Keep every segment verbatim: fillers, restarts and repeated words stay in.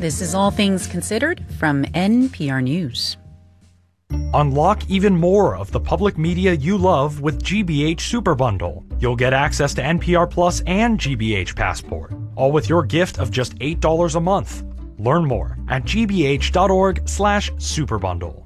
This is All Things Considered from N P R News. Unlock even more of the public media you love with G B H Super Bundle. You'll get access to N P R Plus and G B H Passport, all with your gift of just eight dollars a month. Learn more at gbh.org slash superbundle.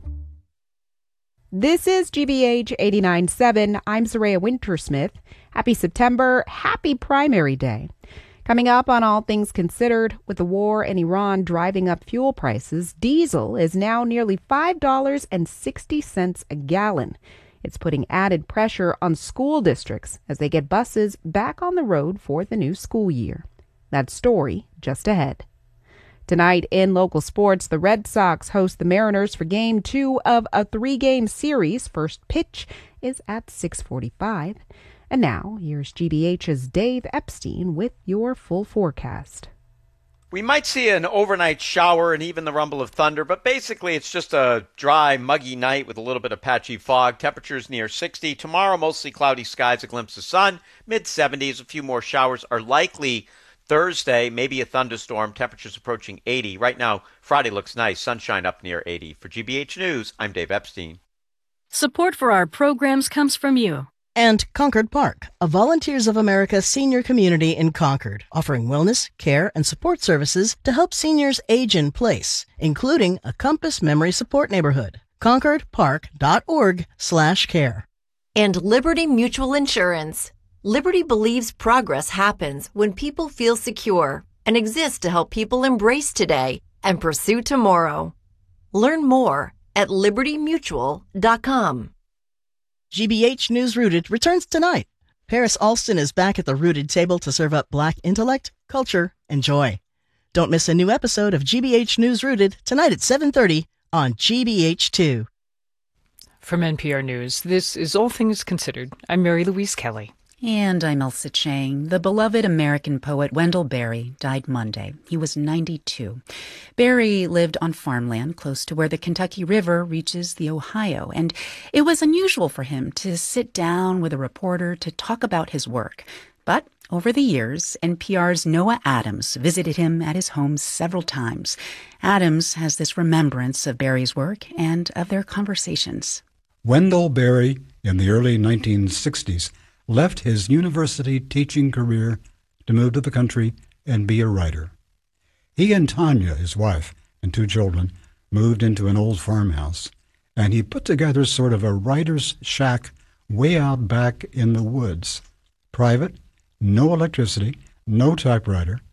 This is G B H eighty-nine point seven. I'm Soraya Wintersmith. Happy September. Happy Primary Day. Coming up on All Things Considered, with the war in Iran driving up fuel prices, diesel is now nearly five dollars and sixty cents a gallon. It's putting added pressure on school districts as they get buses back on the road for the new school year. That story just ahead. Tonight in local sports, the Red Sox host the Mariners for Game two of a three-game series. First pitch is at six forty-five. And now, here's G B H's Dave Epstein with your full forecast. We might see an overnight shower and even the rumble of thunder, but basically it's just a dry, muggy night with a little bit of patchy fog. Temperatures near sixty. Tomorrow, mostly cloudy skies, a glimpse of sun. mid seventies. A few more showers are likely Thursday, maybe a thunderstorm. Temperatures approaching eighty. Right now, Friday looks nice. Sunshine up near eighty. For G B H News, I'm Dave Epstein. Support for our programs comes from you. And Concord Park, a Volunteers of America senior community in Concord, offering wellness, care, and support services to help seniors age in place, including a Compass Memory Support Neighborhood. concordpark.org slash care. And Liberty Mutual Insurance. Liberty believes progress happens when people feel secure and exists to help people embrace today and pursue tomorrow. Learn more at liberty mutual dot com. G B H News Rooted returns tonight. Paris Alston is back at the Rooted table to serve up Black intellect, culture, and joy. Don't miss a new episode of G B H News Rooted tonight at seven thirty on G B H two. From N P R News, this is All Things Considered. I'm Mary Louise Kelly. And I'm Elsa Chang. The beloved American poet Wendell Berry died Monday. He was ninety-two. Berry lived on farmland close to where the Kentucky River reaches the Ohio, and it was unusual for him to sit down with a reporter to talk about his work. But over the years, N P R's Noah Adams visited him at his home several times. Adams has this remembrance of Berry's work and of their conversations. Wendell Berry, in the early nineteen sixties, left his university teaching career to move to the country and be a writer. He and Tanya, his wife, and two children, moved into an old farmhouse, and he put together sort of a writer's shack way out back in the woods. Private, no electricity, no typewriter,